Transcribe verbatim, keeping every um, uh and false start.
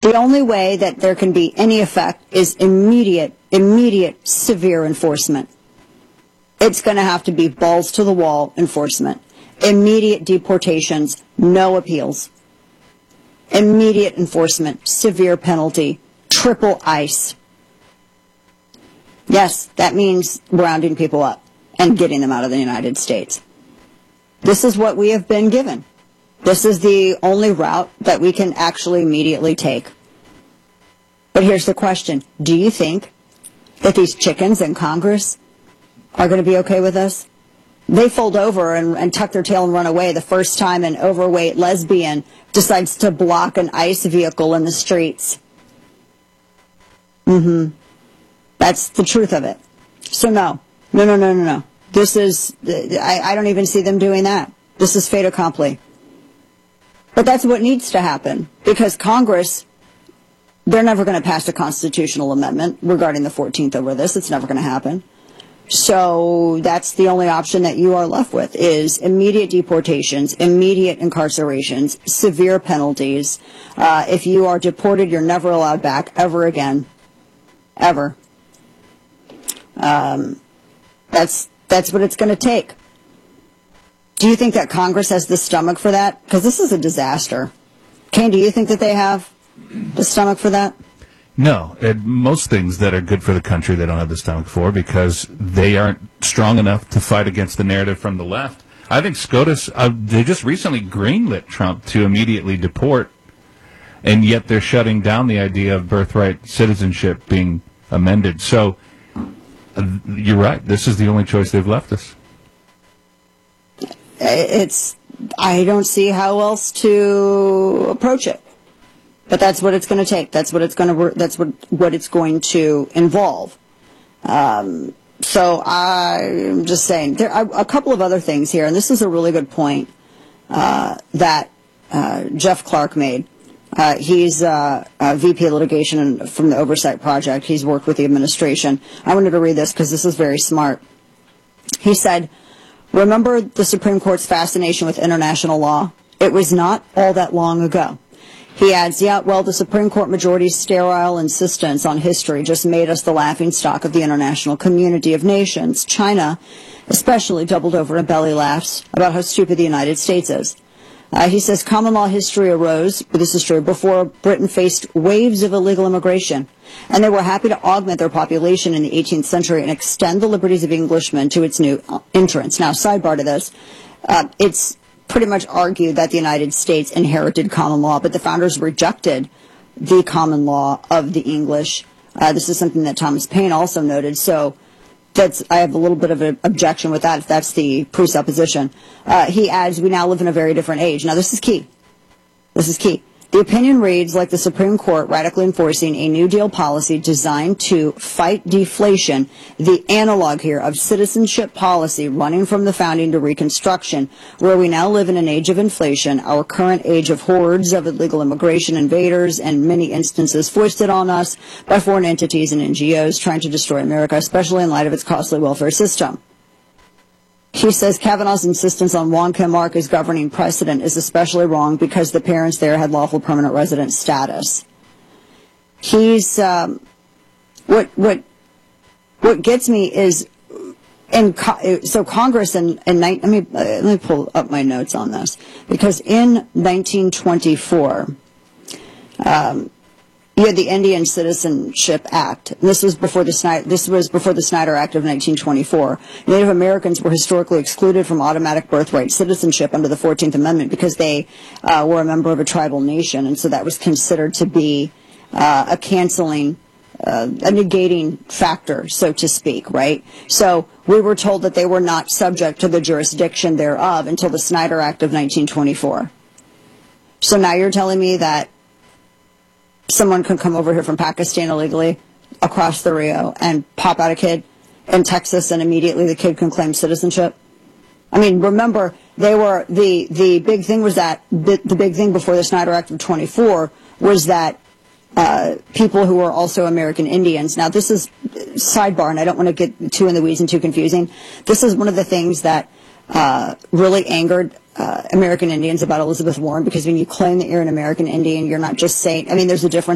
The only way that there can be any effect is immediate, immediate, severe enforcement. It's going to have to be balls to the wall enforcement. Immediate deportations, no appeals. Immediate enforcement, severe penalty, triple ICE. Yes, that means rounding people up and getting them out of the United States. This is what we have been given. This is the only route that we can actually immediately take. But here's the question. Do you think that these chickens in Congress are going to be okay with this? They fold over and, and tuck their tail and run away the first time an overweight lesbian decides to block an ICE vehicle in the streets. Mm-hmm. That's the truth of it. So no, no, no, no, no, no. This is, I, I don't even see them doing that. This is fait accompli. But that's what needs to happen, because Congress, they're never going to pass a constitutional amendment regarding the fourteenth over this. It's never going to happen. So that's the only option that you are left with, is immediate deportations, immediate incarcerations, severe penalties. Uh, if you are deported, you're never allowed back ever again. Ever. Um, that's, that's what it's going to take. Do you think that Congress has the stomach for that? Because this is a disaster. Kane, do you think that they have the stomach for that? No. And most things that are good for the country, they don't have the stomach for, because they aren't strong enough to fight against the narrative from the left. I think SCOTUS, uh, they just recently greenlit Trump to immediately deport, and yet they're shutting down the idea of birthright citizenship being amended. So uh, you're right. This is the only choice they've left us. It's, I don't see how else to approach it. But that's what it's going to take. That's what it's going to. That's what what it's going to involve. Um, so I'm just saying there are a couple of other things here, and this is a really good point uh, that uh, Jeff Clark made. Uh, he's uh, a V P of litigation from the Oversight Project. He's worked with the administration. I wanted to read this because this is very smart. He said, "Remember the Supreme Court's fascination with international law? It was not all that long ago." He adds, yeah, well, the Supreme Court majority's sterile insistence on history just made us the laughingstock of the international community of nations. China especially doubled over in belly laughs about how stupid the United States is. Uh, he says common law history arose, this is true, before Britain faced waves of illegal immigration, and they were happy to augment their population in the eighteenth century and extend the liberties of Englishmen to its new entrants. Now, sidebar to this, uh, it's pretty much argued that the United States inherited common law, but the founders rejected the common law of the English. Uh, this is something that Thomas Paine also noted. So that's, I have a little bit of an objection with that, if that's the presupposition. Uh, he adds, we now live in a very different age. Now, this is key. This is key. The opinion reads like the Supreme Court radically enforcing a New Deal policy designed to fight deflation, the analog here of citizenship policy running from the founding to Reconstruction, where we now live in an age of inflation, our current age of hordes of illegal immigration invaders, and many instances foisted on us by foreign entities and N G Os trying to destroy America, especially in light of its costly welfare system. He says Kavanaugh's insistence on Wong Kim Ark as governing precedent is especially wrong because the parents there had lawful permanent resident status. He's um, what what what gets me is in so Congress in, in let me uh, let me pull up my notes on this, because in nineteen twenty-four. Um, You had the Indian Citizenship Act. And this was before the Snyder, this was before the Snyder Act of nineteen twenty-four. Native Americans were historically excluded from automatic birthright citizenship under the fourteenth Amendment because they uh, were a member of a tribal nation, and so that was considered to be uh, a canceling, uh, a negating factor, so to speak, right? So we were told that they were not subject to the jurisdiction thereof until the Snyder Act of nineteen twenty-four. So now you're telling me that someone can come over here from Pakistan illegally across the Rio and pop out a kid in Texas, and immediately the kid can claim citizenship? I mean, remember, they were the the big thing was that the, the big thing before the Snyder Act of twenty-four was that uh, people who were also American Indians. Now, this is sidebar, and I don't want to get too in the weeds and too confusing. This is one of the things that uh, really angered Uh, American Indians about Elizabeth Warren, because when you claim that you're an American Indian, you're not just saying, I mean, there's a difference